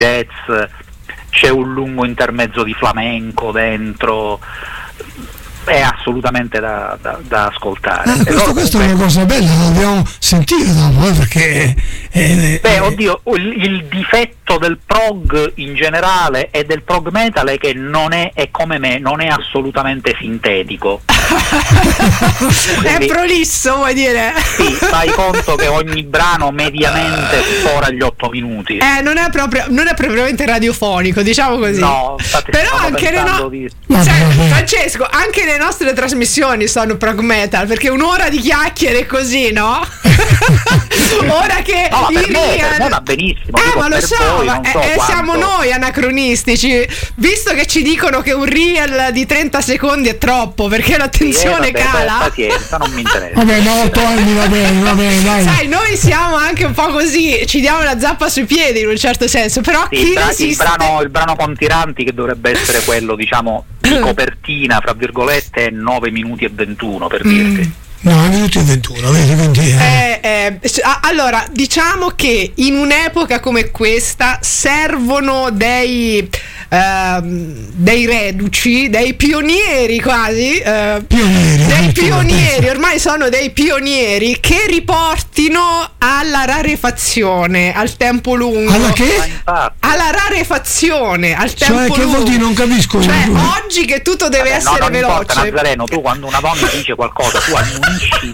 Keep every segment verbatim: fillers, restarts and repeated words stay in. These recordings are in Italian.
jazz, c'è un lungo intermezzo di flamenco dentro, è assolutamente da, da, da ascoltare. Ah, questo, questa è una cosa bella, la dobbiamo sentire dopo, eh, perché è, beh, oddio, il, il difetto del prog in generale e del prog metal è che non è, è come me, non è assolutamente sintetico. Quindi, è prolisso, vuoi dire? Sì, fai conto che ogni brano mediamente sfora gli otto minuti. Eh, non è proprio, non è propriamente radiofonico, diciamo così. No, infatti, però anche le no... di... cioè, Francesco, anche le nostre trasmissioni sono prog metal, perché un'ora di chiacchiere così, no? Ora che no, il per me, Rian... per me va benissimo. Eh, dico, ma lo so, voi, ma so eh, siamo noi anacronistici, visto che ci dicono che un reel di trenta secondi è troppo, perché l'attenzione sì, eh, vabbè, cala. Beh, pazienza, non mi interessa. Vabbè, no, otto anni va bene, va bene, dai. Sai, noi siamo anche un po' così, ci diamo la zappa sui piedi in un certo senso, però sì, chi il, bra- resiste... il, brano, il brano con Tiranti, che dovrebbe essere quello, diciamo, di copertina, fra virgolette, è nove minuti e ventuno, per dirti. Mm. No, minuti e ventuno, vedi, quindi, eh. Eh, eh, allora, diciamo che in un'epoca come questa servono dei uh, dei reduci, dei pionieri quasi, uh, pionieri, dei pionieri, ormai sono dei pionieri che riportino alla rarefazione, al tempo lungo. Alla che? Alla rarefazione, al tempo cioè, lungo. Che vuol dire? Non capisco. Cioè, oggi che tutto deve Vabbè, essere no, non veloce. Importa, Nazareno, tu quando una donna dice qualcosa, tu annuisci di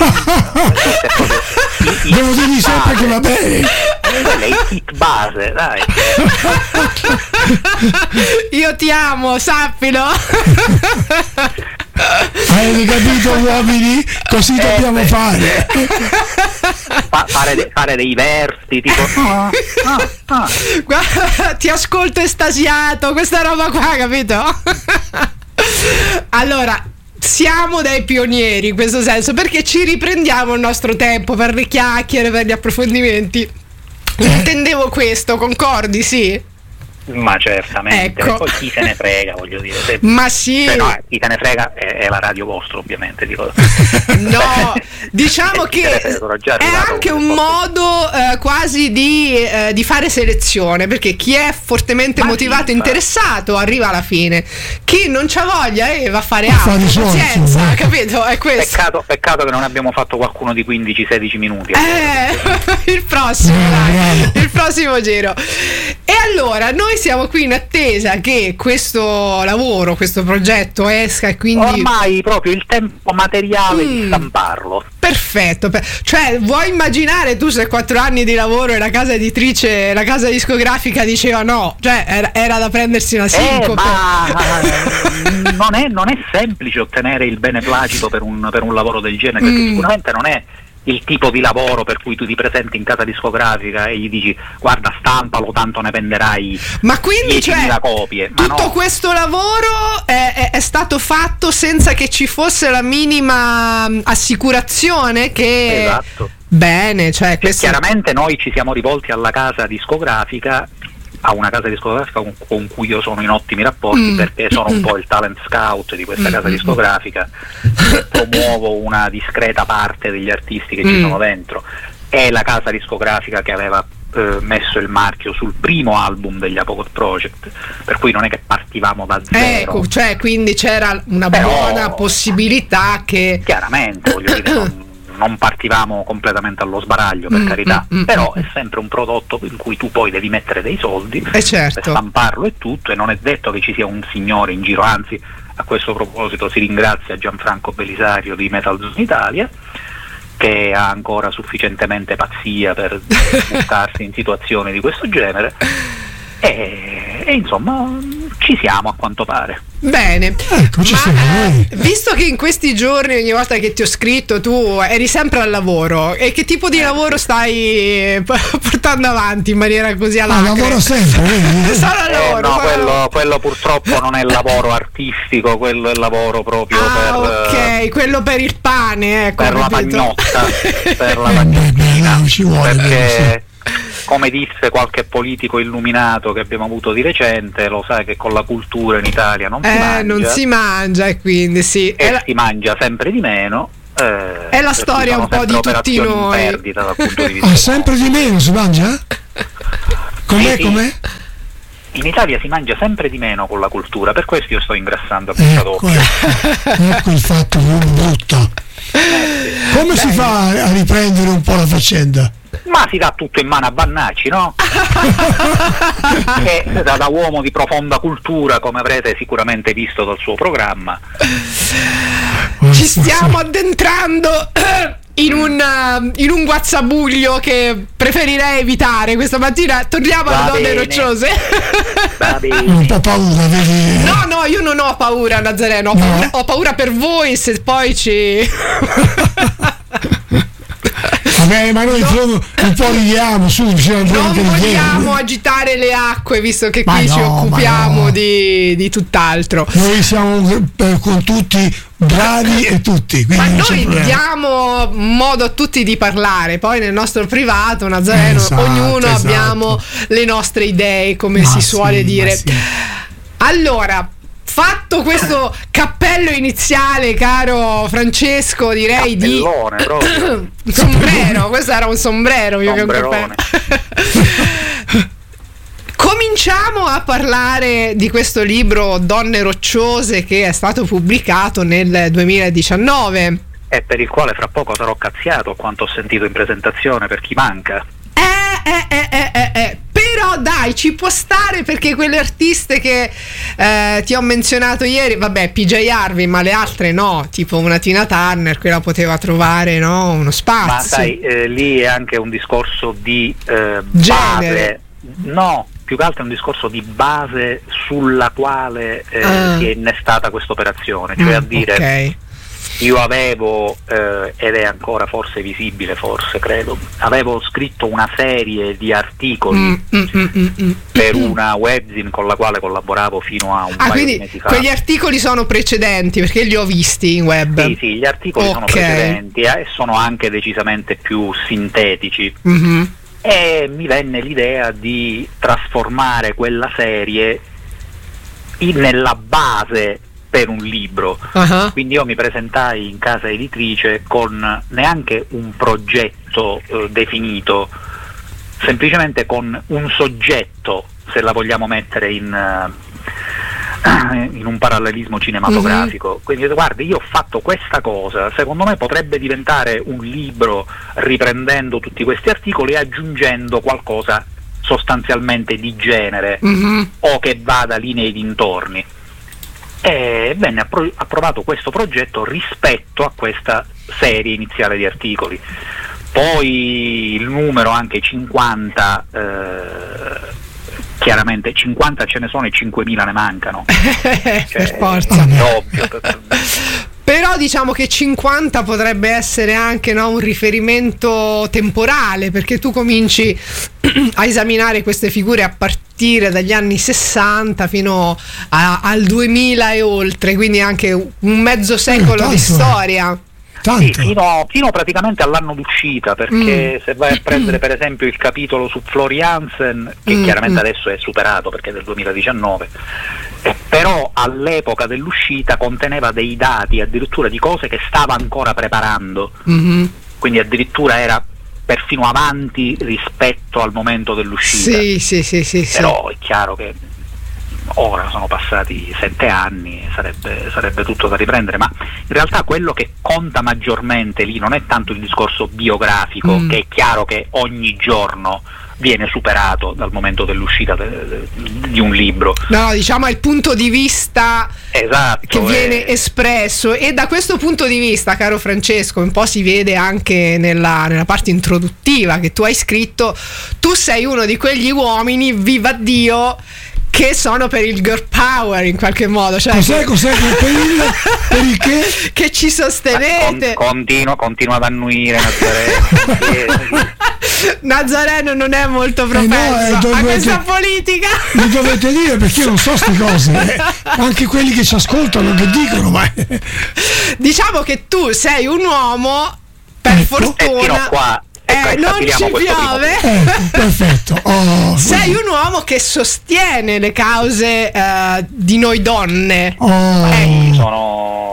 devo dirgli sempre che va bene. Quello è il kit base, dai. Io ti amo, sappilo. Hai capito, uomini? Così eh, dobbiamo beh. fare. Fa- fare, de- fare dei versi tipo ah, ah, ah. Guarda, ti ascolto estasiato, questa roba qua, capito? Allora, siamo dei pionieri in questo senso, perché ci riprendiamo il nostro tempo per le chiacchiere, per gli approfondimenti. Intendevo questo, concordi? Sì? Ma certamente, ecco. Poi chi se ne frega, voglio dire. Se, ma sì, se no, chi se ne frega è, è la radio vostra, ovviamente. Dico. No, diciamo che è anche un modo eh, quasi di, eh, di fare selezione, perché chi è fortemente ma motivato e interessato arriva alla fine, chi non c'ha voglia e eh, va a fare altro, pazienza, no? Capito? È questo. Peccato, peccato che non abbiamo fatto qualcuno di quindici sedici minuti. Eh, il prossimo, dai, il prossimo giro. E allora, noi siamo qui in attesa che questo lavoro, questo progetto esca, e quindi ormai proprio il tempo materiale mm. di stamparlo. Perfetto, cioè vuoi immaginare tu se quattro anni di lavoro e la casa editrice, la casa discografica diceva no, cioè era, era da prendersi una sincope. Eh, ma non è, non è semplice ottenere il beneplacito per un, per un lavoro del genere, perché mm. sicuramente non è il tipo di lavoro per cui tu ti presenti in casa discografica e gli dici guarda stampalo tanto ne venderai ma quindi cioè copie. Ma tutto no. questo lavoro è, è, è stato fatto senza che ci fosse la minima assicurazione che esatto. Bene, cioè questo... chiaramente noi ci siamo rivolti alla casa discografica, a una casa discografica con, con cui io sono in ottimi rapporti mm. perché sono un po' il talent scout di questa mm. casa discografica e promuovo una discreta parte degli artisti che mm. ci sono dentro. È la casa discografica che aveva eh, messo il marchio sul primo album degli Apocalypse Project, per cui non è che partivamo da zero. Ecco, cioè quindi c'era una però, buona possibilità che chiaramente, voglio dire, non, non partivamo completamente allo sbaraglio, per mm, carità, mm, però mm, è sempre un prodotto in cui tu poi devi mettere dei soldi eh certo. per stamparlo e tutto, e non è detto che ci sia un signore in giro, anzi a questo proposito si ringrazia Gianfranco Belisario di Metal Zone Italia, che ha ancora sufficientemente pazzia per buttarsi in situazioni di questo genere e, e insomma ci siamo a quanto pare. Bene, ecco, ci ma siamo, eh, visto che in questi giorni ogni volta che ti ho scritto tu eri sempre al lavoro, e che tipo di eh. lavoro stai portando avanti in maniera così alacre? Ah, lavoro sempre. Solo al lavoro, eh, no, solo... quello, quello purtroppo non è il lavoro artistico, quello è il lavoro proprio ah, per ok, quello per il pane, ecco, per la pagnotta, per la pagnottina, non ci vuole, perché come disse qualche politico illuminato che abbiamo avuto di recente, lo sai che con la cultura in Italia non eh, si mangia. non si mangia, e quindi sì. E la... si mangia sempre di meno. Eh, è la storia un po' di tutti noi. In perdita dal punto di vista ah, sempre di meno si mangia? Com'è, sì, com'è? In Italia si mangia sempre di meno con la cultura, per questo io sto ingrassando a ecco, doppia. Ecco il fatto che è brutto. Come Beh. si fa a riprendere un po' la faccenda? Ma si dà tutto in mano a Vannacci, no? Che da, da uomo di profonda cultura, come avrete sicuramente visto dal suo programma. Ci stiamo addentrando in un, in un guazzabuglio che preferirei evitare questa mattina. Torniamo alle donne rocciose. Un po' paura, vedi? No, no, io non ho paura, Nazareno. Ho, no. paura, ho paura per voi se poi ci... Vabbè, ma noi no. un po' ridiamo, su, bisogna non vogliamo agitare le acque, visto che ma qui no, ci occupiamo no. di, di tutt'altro. Noi siamo eh, con tutti bravi e tutti, ma noi diamo modo a tutti di parlare, poi nel nostro privato, Nazareno, esatto, ognuno esatto. abbiamo le nostre idee, come ma si suole sì, dire. Sì. Allora, fatto questo cappello iniziale, caro Francesco, direi di proprio. sombrero, questo era un sombrero più che un cappello. Cominciamo a parlare di questo libro Donne rocciose che è stato pubblicato nel duemiladiciannove e per il quale fra poco sarò cazziato, a quanto ho sentito in presentazione, per chi manca. Eh, eh, eh, eh, eh, eh. Però dai, ci può stare, perché quelle artiste che eh, ti ho menzionato ieri, vabbè, P J Harvey, ma le altre no, tipo una Tina Turner, quella poteva trovare, no, uno spazio. Ma sai, eh, lì è anche un discorso di eh, base, no, più che altro è un discorso di base sulla quale eh, uh. si è innestata questa operazione, cioè mm, a dire... Okay. Io avevo, eh, ed è ancora forse visibile, forse credo, avevo scritto una serie di articoli mm, mm, mm, mm, per una webzine con la quale collaboravo fino a un ah, paio di mesi fa. Quegli articoli sono precedenti, perché li ho visti in web. Sì, sì, gli articoli okay. sono precedenti eh, e sono anche decisamente più sintetici. Mm-hmm. E mi venne l'idea di trasformare quella serie in, nella base per un libro, uh-huh. quindi io mi presentai in casa editrice con neanche un progetto eh, definito, semplicemente con un soggetto, se la vogliamo mettere in, uh, in un parallelismo cinematografico. Uh-huh. Quindi guarda, io ho fatto questa cosa, secondo me potrebbe diventare un libro riprendendo tutti questi articoli e aggiungendo qualcosa sostanzialmente di genere uh-huh. o che vada lì nei dintorni. E venne appro- approvato questo progetto rispetto a questa serie iniziale di articoli. Poi il numero, anche cinquanta, eh, chiaramente cinquanta ce ne sono e cinquemila ne mancano. Cioè, per forza. È ovvio. Però diciamo che cinquanta potrebbe essere anche, no, un riferimento temporale, perché tu cominci a esaminare queste figure a partire dagli anni sessanta fino a, al duemila e oltre, quindi anche un mezzo secolo eh, di storia. Sì, fino, fino praticamente all'anno d'uscita, perché mm. se vai a prendere per esempio il capitolo su Flori Hansen, che mm. chiaramente mm. adesso è superato perché è del duemiladiciannove, eh, però all'epoca dell'uscita conteneva dei dati addirittura di cose che stava ancora preparando, mm-hmm. quindi addirittura era perfino avanti rispetto al momento dell'uscita. Sì, sì, sì, sì, però sì. È chiaro che ora sono passati sette anni, sarebbe, sarebbe tutto da riprendere, ma in realtà quello che conta maggiormente lì non è tanto il discorso biografico, mm. che è chiaro che ogni giorno viene superato dal momento dell'uscita de, de, di un libro. No, diciamo è il punto di vista esatto, che viene è... espresso, e da questo punto di vista, caro Francesco, un po' si vede anche nella, nella parte introduttiva che tu hai scritto, tu sei uno di quegli uomini, viva Dio, che sono per il girl power in qualche modo, cioè cos'è, che... cos'è per il, per il che? Che ci sostenete. Con, continuo, continuo ad annuire Nazareno. Nazareno non è molto propenso eh no, eh, dovete, a questa politica. Mi dovete dire, perché io non so queste cose, eh. Anche quelli che ci ascoltano che dicono, ma diciamo che tu sei un uomo, per ecco. fortuna. E qua. Eh, non ci piove. Eh, perfetto. Oh, sei un uomo che sostiene le cause uh, di noi donne. Oh. Eh, sono eh,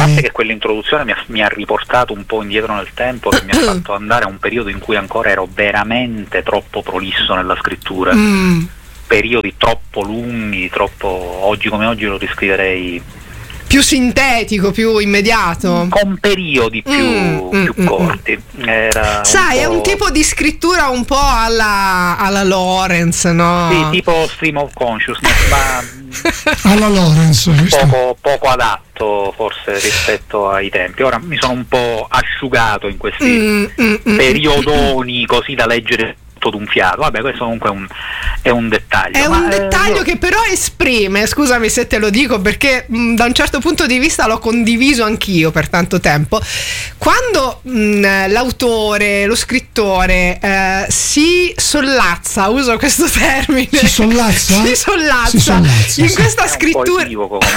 parte che quell'introduzione mi ha, mi ha riportato un po' indietro nel tempo, che mi ha fatto andare a un periodo in cui ancora ero veramente troppo prolisso nella scrittura, mm. periodi troppo lunghi, troppo, oggi come oggi lo riscriverei più sintetico, più immediato, con periodi più, mm, più mm, corti. Era sai, un è un tipo di scrittura un po' alla, alla Lawrence, no? Sì, tipo stream of consciousness, ma alla Lawrence poco, poco adatto forse rispetto ai tempi. Ora mi sono un po' asciugato in questi mm, mm, periodoni mm, così da leggere d'un fiato. Vabbè, questo comunque è un, è un dettaglio. È ma un dettaglio eh, che però esprime, scusami se te lo dico, perché mh, da un certo punto di vista l'ho condiviso anch'io per tanto tempo. Quando mh, l'autore, lo scrittore eh, si sollazza, uso questo termine, si sollazza? si sollazza, si sollazza in sì. questa scrittura.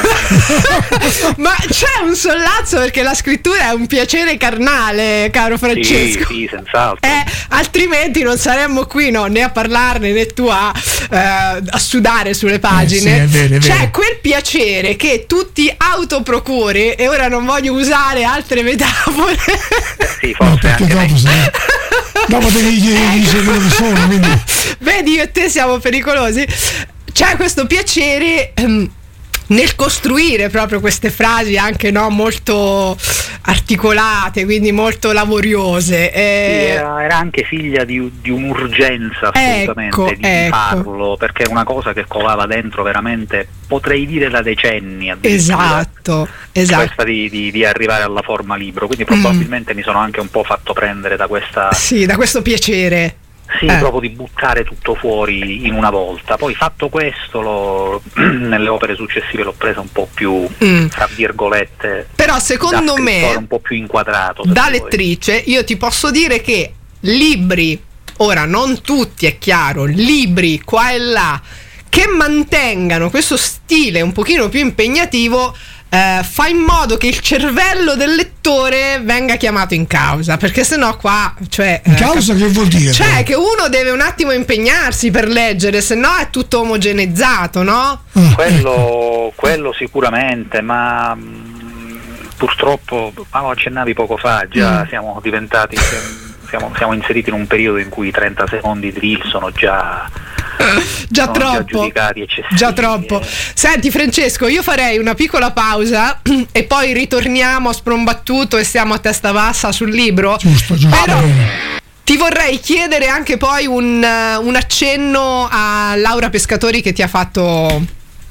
Ma c'è un sollazzo, perché la scrittura è un piacere carnale, caro Francesco. Sì, sì, senz'altro. Eh, altrimenti non saremmo qui, no, né a parlarne né tu a, eh, a sudare sulle pagine. Eh sì, è vero, è vero. C'è quel piacere che tu ti autoprocuri, e ora non voglio usare altre metafore. Eh sì, forse no, anche dopo, se... dopo devi dire quello che sono, quindi... Vedi, io e te siamo pericolosi. C'è questo piacere ehm, nel costruire proprio queste frasi anche, no, molto articolate, quindi molto laboriose. Eh, sì, era, era anche figlia di, di un'urgenza assolutamente, ecco, di ecco. farlo, perché è una cosa che covava dentro veramente, potrei dire da decenni. Esatto, esatto. Questa di, di, di arrivare alla forma libro, quindi probabilmente mm. mi sono anche un po' fatto prendere da questa... Sì, da questo piacere. Sì, eh. proprio di buttare tutto fuori in una volta. Poi fatto questo, lo, nelle opere successive l'ho presa un po' più, mm. tra virgolette, però secondo da me, un po' più inquadrato. Da lettrice, io ti posso dire che libri, ora non tutti è chiaro, libri qua e là, che mantengano questo stile un pochino più impegnativo, Uh, fa in modo che il cervello del lettore venga chiamato in causa, perché sennò qua, cioè, in causa uh, che vuol dire? Cioè però? Che uno deve un attimo impegnarsi per leggere, sennò è tutto omogeneizzato, no? Uh, quello, quello sicuramente, ma mh, purtroppo, ma lo accennavi poco fa, già mm. siamo diventati siamo, siamo inseriti in un periodo in cui i trenta secondi di reel sono già già sono troppo già giudicati eccessivi. Già troppo. Senti Francesco, io farei una piccola pausa e poi ritorniamo a sprombattuto e stiamo a testa bassa sul libro. Giusto, giusto. Però ti vorrei chiedere anche poi un, un accenno a Laura Pescatori, che ti ha fatto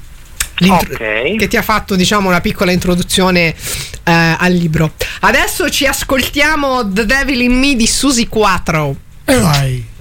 okay. che ti ha fatto, diciamo, una piccola introduzione eh, al libro. Adesso ci ascoltiamo The Devil in Me di Susi Quattro. E vai.